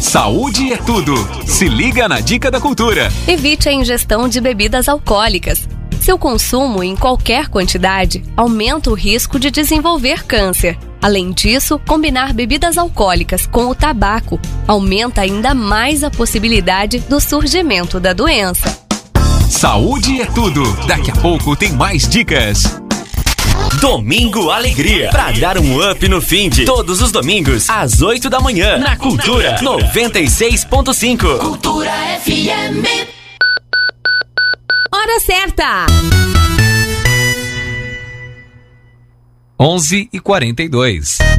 Saúde é tudo. Se liga na dica da cultura. Evite a ingestão de bebidas alcoólicas. Seu consumo em qualquer quantidade aumenta o risco de desenvolver câncer. Além disso, combinar bebidas alcoólicas com o tabaco aumenta ainda mais a possibilidade do surgimento da doença. Saúde é tudo. Daqui a pouco tem mais dicas. Domingo Alegria, pra dar um up no finde. Todos os domingos, às 8 da manhã, na Cultura 96.5. Cultura FM. Hora certa! 11h42.